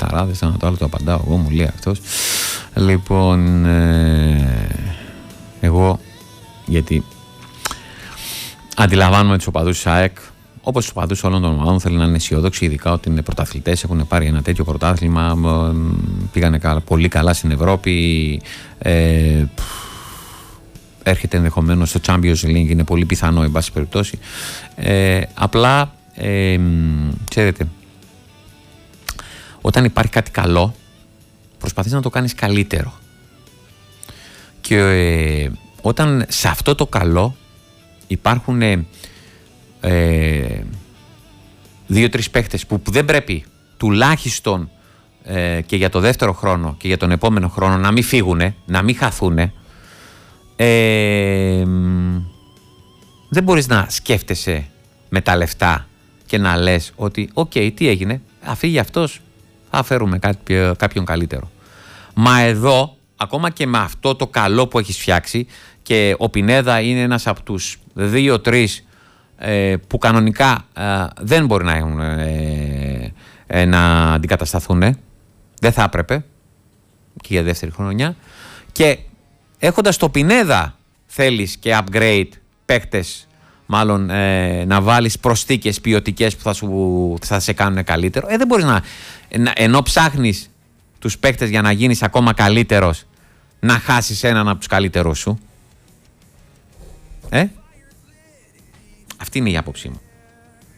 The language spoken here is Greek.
ψαράδες, ένα το άλλο το απαντάω εγώ, μου λέει αυτός. Λοιπόν, εγώ, γιατί αντιλαμβάνομαι τους οπαδούς της ΑΕΚ, όπως τους οπαδούς όλων των ομάδων, θέλουν να είναι αισιόδοξοι, ειδικά ότι είναι πρωταθλητές, έχουν πάρει ένα τέτοιο πρωτάθλημα, πήγανε πολύ καλά στην Ευρώπη, έρχεται ενδεχομένως στο Champions League, είναι πολύ πιθανό εν πάση περιπτώσει. Απλά, ξέρετε, όταν υπάρχει κάτι καλό, προσπαθείς να το κάνεις καλύτερο. Και όταν σε αυτό το καλό υπάρχουν 2-3 παίχτες που δεν πρέπει τουλάχιστον και για το δεύτερο χρόνο και για τον επόμενο χρόνο να μην φύγουνε, να μην χαθούνε, δεν μπορείς να σκέφτεσαι με τα λεφτά και να λες ότι οκ, τι έγινε, φύγει αυτός, θα φέρουμε κάποιον καλύτερο. Μα εδώ, ακόμα και με αυτό το καλό που έχεις φτιάξει, και ο Πινέδα είναι ένας από τους 2-3 που κανονικά δεν μπορεί να αντικατασταθούν, δεν θα έπρεπε και για δεύτερη χρονιά, και έχοντας το Πινέδα θέλεις και upgrade παίκτες, μάλλον να βάλεις προσθήκες ποιοτικές που θα σε κάνουν καλύτερο. Δεν μπορείς ενώ ψάχνεις τους παίκτες για να γίνεις ακόμα καλύτερος, να χάσεις έναν από τους καλύτερους σου. Αυτή είναι η άποψή μου.